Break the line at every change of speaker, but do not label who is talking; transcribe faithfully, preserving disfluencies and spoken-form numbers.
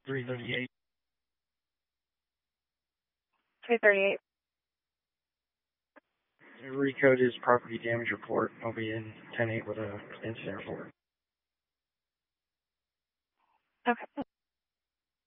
three thirty-eight.
three thirty-eight.
Recode his property damage report. I'll be in ten eight with a incident report.
Okay.